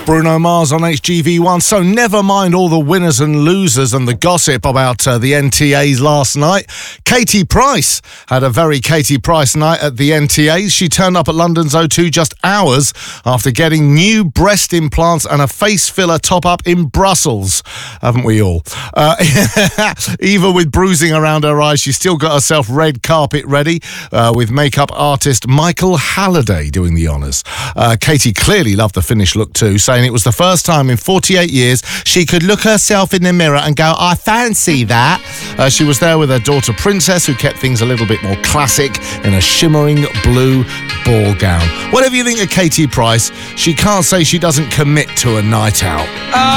Bruno Mars on HGV1. So never mind all the winners and losers and the gossip about the NTAs last night. Katie Price had a very Katie Price night at the NTAs. She turned up at London's O2 just hours after getting new breast implants and a face filler top-up in Brussels. Haven't we all? Even with bruising around her eyes, she still got herself red carpet ready with makeup artist Michael Halliday doing the honours. Katie clearly loved the finished look too, saying it was the first time in 48 years she could look herself in the mirror and go, I fancy that. She was there with her daughter Princess, who kept things a little bit more classic in a shimmering blue ball gown. Whatever you think of Katie Price, she can't say she doesn't commit to a night out.